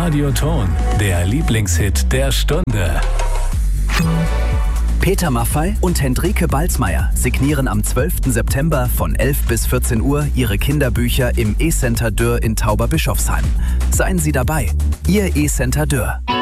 Radioton, der Lieblingshit der Stunde. Peter Maffay und Hendrike Balzmeier signieren am 12. September von 11 bis 14 Uhr ihre Kinderbücher im E-Center Dürr in Tauberbischofsheim. Seien Sie dabei, Ihr E-Center Dürr.